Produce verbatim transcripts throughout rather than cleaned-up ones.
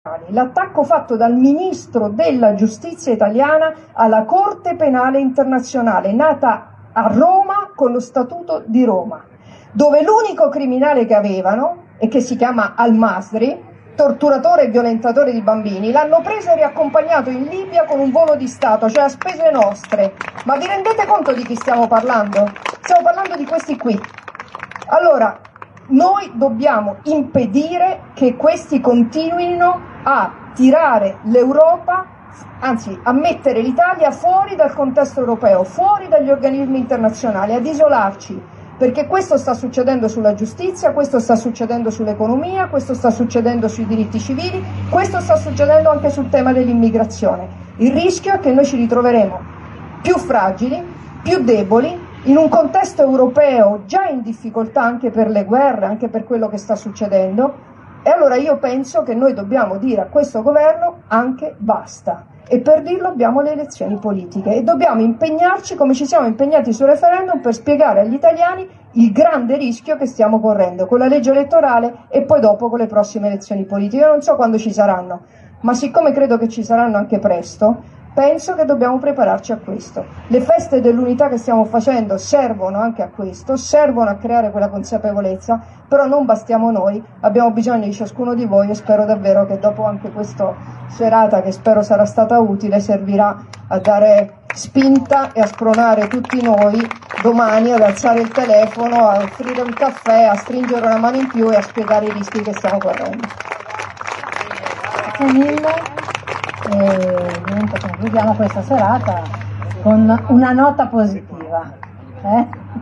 L'attacco fatto dal ministro della giustizia italiana alla Corte Penale Internazionale, nata a Roma con lo Statuto di Roma, dove l'unico criminale che avevano, e che si chiama Al-Masri, torturatore e violentatore di bambini, l'hanno preso e riaccompagnato in Libia con un volo di Stato, cioè a spese nostre. Ma vi rendete conto di chi stiamo parlando? Stiamo parlando di questi qui. Allora, noi dobbiamo impedire che questi continuino a tirare l'Europa, anzi a mettere l'Italia fuori dal contesto europeo, fuori dagli organismi internazionali, ad isolarci, perché questo sta succedendo sulla giustizia, questo sta succedendo sull'economia, questo sta succedendo sui diritti civili, questo sta succedendo anche sul tema dell'immigrazione. Il rischio è che noi ci ritroveremo più fragili, più deboli, in un contesto europeo già in difficoltà anche per le guerre, anche per quello che sta succedendo, e allora io penso che noi dobbiamo dire a questo governo anche basta, e per dirlo abbiamo le elezioni politiche e dobbiamo impegnarci come ci siamo impegnati sul referendum per spiegare agli italiani il grande rischio che stiamo correndo con la legge elettorale e poi dopo con le prossime elezioni politiche. Io non so quando ci saranno, ma siccome credo che ci saranno anche presto, penso che dobbiamo prepararci a questo. Le feste dell'unità che stiamo facendo servono anche a questo, servono a creare quella consapevolezza, però non bastiamo noi, abbiamo bisogno di ciascuno di voi e spero davvero che dopo anche questa serata, che spero sarà stata utile, servirà a dare spinta e a spronare tutti noi domani ad alzare il telefono, a offrire un caffè, a stringere una mano in più e a spiegare i rischi che stiamo correndo. Grazie mille. E niente, concludiamo questa serata con una nota positiva. Eh?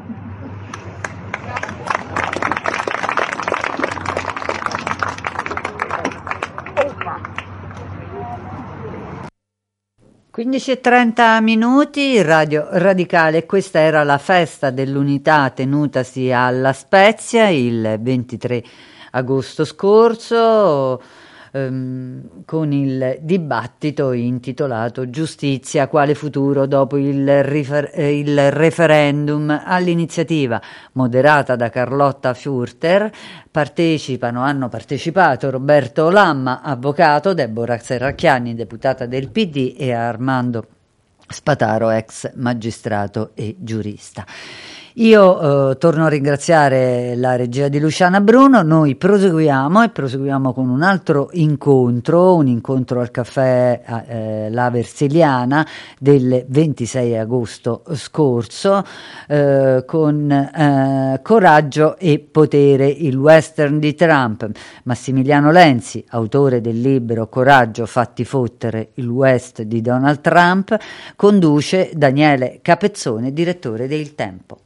quindici e trenta minuti, Radio Radicale. Questa era la festa dell'unità tenutasi alla Spezia il ventitré agosto scorso, con il dibattito intitolato Giustizia, quale futuro dopo il, rifer- il referendum. All'iniziativa moderata da Carlotta Furter partecipano, hanno partecipato Roberto Lamma, avvocato, Deborah Serracchiani, deputata del P D, e Armando Spataro, ex magistrato e giurista. Io eh, torno a ringraziare la regia di Luciana Bruno. Noi proseguiamo e proseguiamo con un altro incontro, un incontro al caffè eh, La Versiliana del ventisei agosto scorso eh, con eh, Coraggio e potere, il western di Trump. Massimiliano Lenzi, autore del libro Coraggio, fatti fottere, il West di Donald Trump, conduce Daniele Capezzone, direttore de Il Tempo.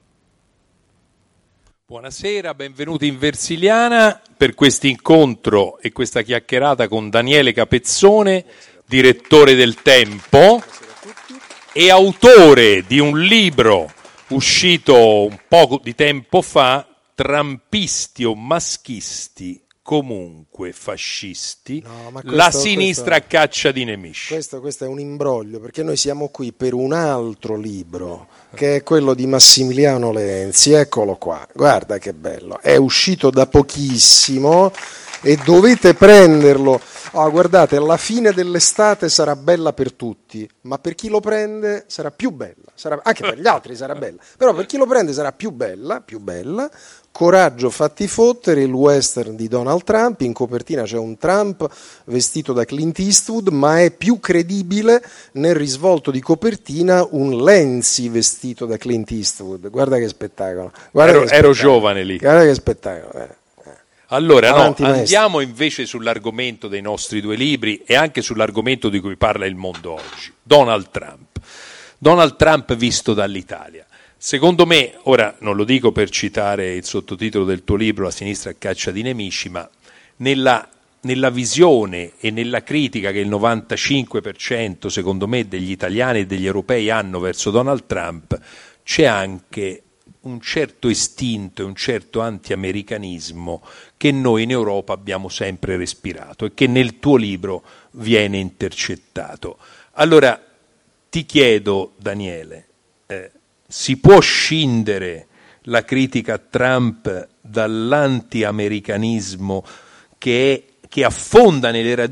Buonasera, benvenuti in Versiliana per questo incontro e questa chiacchierata con Daniele Capezzone, direttore del Tempo e autore di un libro uscito un po' di tempo fa, Trumpisti o maschisti, comunque fascisti, no, questo, la sinistra questo, a caccia di nemici. Questo, questo è un imbroglio, perché noi siamo qui per un altro libro, che è quello di Massimiliano Lenzi. Eccolo qua, guarda che bello, è uscito da pochissimo e dovete prenderlo. Oh, guardate, alla fine dell'estate sarà bella per tutti, ma per chi lo prende sarà più bella, sarà, anche per gli altri sarà bella, però per chi lo prende sarà più bella, più bella. Coraggio, fatti fottere, il western di Donald Trump. In copertina c'è un Trump vestito da Clint Eastwood, ma è più credibile nel risvolto di copertina un Lenzi vestito da Clint Eastwood. Guarda che spettacolo. Guarda ero, che spettacolo. ero giovane lì. Guarda che spettacolo. Eh. Allora, Avanti, no, maestro. andiamo invece sull'argomento dei nostri due libri e anche sull'argomento di cui parla il mondo oggi, Donald Trump. Donald Trump visto dall'Italia. Secondo me, ora non lo dico per citare il sottotitolo del tuo libro, La sinistra a caccia di nemici, ma nella, nella visione e nella critica che il novantacinque per cento, secondo me, degli italiani e degli europei hanno verso Donald Trump, c'è anche un certo istinto e un certo anti-americanismo che noi in Europa abbiamo sempre respirato e che nel tuo libro viene intercettato. Allora, ti chiedo, Daniele, eh, si può scindere la critica a Trump dall'anti-americanismo che, è, che affonda nelle radici